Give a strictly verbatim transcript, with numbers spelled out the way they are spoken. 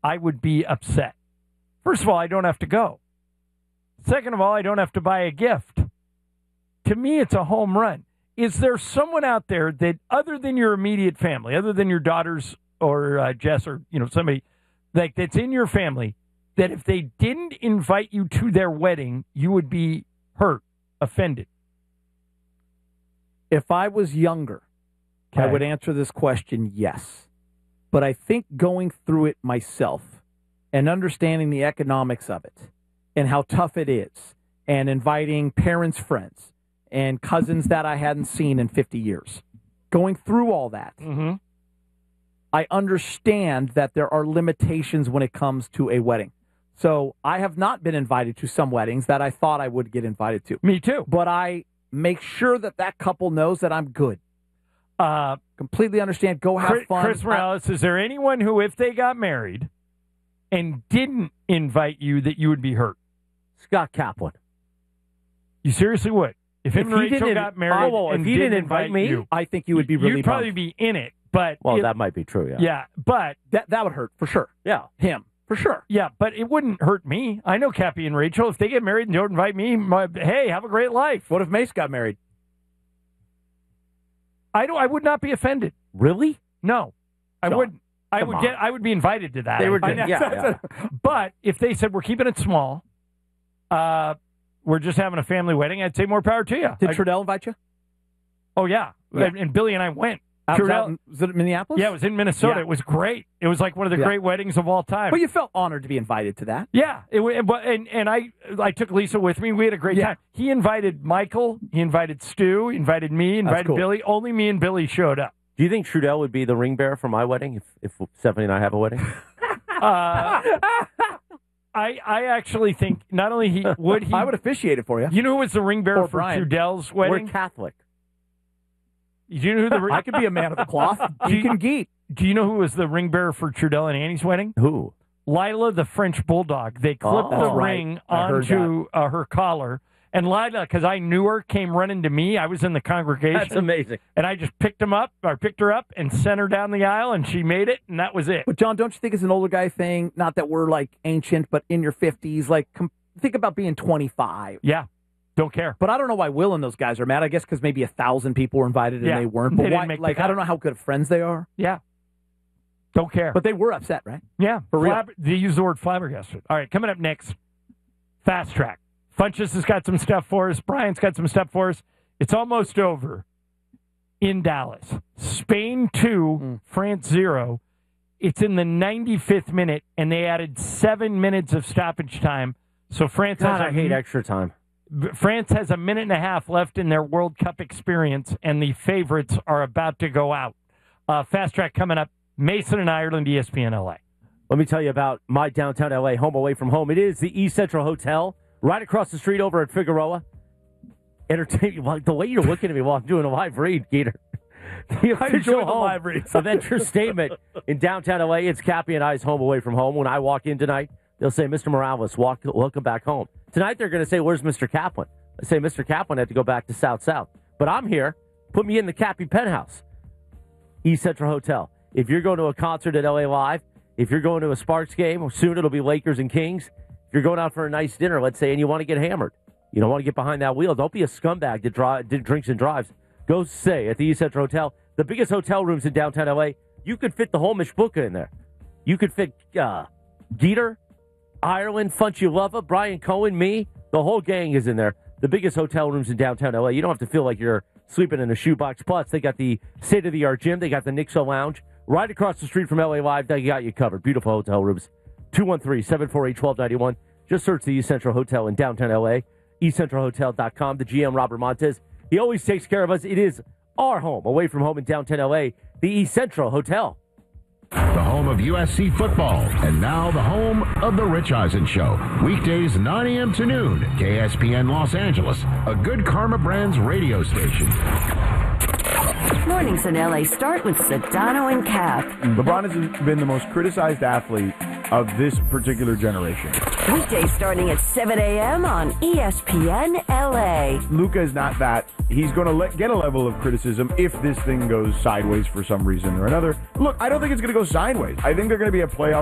I would be upset. First of all, I don't have to go. Second of all, I don't have to buy a gift. To me, it's a home run. Is there someone out there that, other than your immediate family, other than your daughters or uh, Jess or you know somebody like that's in your family, that if they didn't invite you to their wedding, you would be hurt, offended? If I was younger, okay. I would answer this question yes. But I think going through it myself and understanding the economics of it and how tough it is, and inviting parents' friends and cousins that I hadn't seen in fifty years, going through all that, mm-hmm. I understand that there are limitations when it comes to a wedding. So I have not been invited to some weddings that I thought I would get invited to. Me too. But I make sure that that couple knows that I'm good. Uh, Completely understand. Go have Chris, fun. Chris Morales, is there anyone who, if they got married and didn't invite you, that you would be hurt? Scott Kaplan. You seriously would? If him If and he Rachel didn't- got married oh, and if he didn't didn't invite me, you, I think you would be really you'd probably bummed. be in it. But Well, it- that might be true, yeah. yeah, but That that would hurt for sure. Yeah. Him for sure. yeah, but it wouldn't hurt me. I know Cappy and Rachel. If they get married and don't invite me, my, hey, have a great life. What if Mace got married? I don't. I would not be offended. Really? No, I John, wouldn't. I come would on. get. I would be invited to that. They were I- just- I- yeah, yeah. But if they said we're keeping it small, uh, we're just having a family wedding, I'd say more power to you. Did I- Trudell invite you? oh yeah. Yeah. And, and Billy and I went. Out, was, Trudell- out in, was it Minneapolis? yeah, it was in Minnesota. Yeah. It was great. It was like one of the Yeah. great weddings of all time. But you felt honored to be invited to that. Yeah, it, wa- but and and I I took Lisa with me. We had a great Yeah. time. He invited Michael. He invited Stu. He invited me. Invited cool. Billy. Only me and Billy showed up. Do you think Trudell would be the ring bearer for my wedding if, if Stephanie and I have a wedding? Uh, I I actually think not only he would he. I would officiate it for you. You know who was the ring bearer Or for Brian. Trudell's We're wedding? Catholic. Do you know who the ring? I could be a man of the cloth. Do You you- can geek. Do you know who was the ring bearer for Trudell and Annie's wedding? Who? Lila, the French bulldog. They clipped Oh, the that's right. ring I heard onto uh, her collar. And Lila, because I knew her, came running to me. I was in the congregation. That's amazing. And I just picked him up, or picked her up, and sent her down the aisle, and she made it, and that was it. But John, don't you think it's an older guy thing? Not that we're like ancient, but in your fifties. Like, com- think about being twenty-five. Yeah, don't care. But I don't know why Will and those guys are mad. I guess because maybe a thousand people were invited and Yeah, they weren't. they But didn't why? make the Like, I don't know how good of friends they are. Yeah, don't care. But they were upset, right? yeah, for real. Flab- they use the word flabbergasted. All right, coming up next, Fast Track. Funches has got some stuff for us. Brian's got some stuff for us. It's almost over in Dallas. Spain two, Mm. France zero. It's in the ninety-fifth minute, and they added seven minutes of stoppage time. So France God, has a I hate extra time. France has a minute and a half left in their World Cup experience, and the favorites are about to go out. Uh, Fast Track coming up. Mason and Ireland, E S P N L A. Let me tell you about my downtown L A home away from home. It is the East Central Hotel, right across the street over at Figueroa. Entertaining. Well, the way you're looking at me while I'm doing a live read, Gator. The official the home live reads. of Enter Statement in downtown L A. It's Cappy and I's home away from home. When I walk in tonight, they'll say, Mister Morales, walk, welcome back home. Tonight, they're going to say, where's Mister Kaplan? I say, Mister Kaplan had to go back to South South. But I'm here. Put me in the Cappy penthouse. East Central Hotel. If you're going to a concert at L A Live, if you're going to a Sparks game, soon it'll be Lakers and Kings. If you're going out for a nice dinner, let's say, and you want to get hammered, you don't want to get behind that wheel, don't be a scumbag that, dri- that drinks and drives. Go stay at the East Central Hotel, the biggest hotel rooms in downtown L A. You could fit the whole Mishbuka in there. You could fit uh, Geeter, Ireland, Funchy Brian Cohen, me. The whole gang is in there. The biggest hotel rooms in downtown L A. You don't have to feel like you're sleeping in a shoebox. Plus, they got the state-of-the-art gym. They got the Nixo Lounge. Right across the street from L A Live, they got you covered. Beautiful hotel rooms. two one three, seven four eight, one two nine one. Just search the East Central Hotel in downtown L A. east central hotel dot com. The G M, Robert Montez, he always takes care of us. It is our home, away from home in downtown L A, the East Central Hotel. The home of U S C football, and now the home of The Rich Eisen Show. Weekdays nine a.m. to noon, K S P N Los Angeles, a Good Karma Brands radio station. Mornings in L A start with Sedano and Cap. LeBron has been the most criticized athlete of this particular generation. Weekdays starting at seven a.m. on E S P N L A. Luka is not that. He's going to let, get a level of criticism if this thing goes sideways for some reason or another. Look, I don't think it's going to go sideways. I think they're going to be a playoff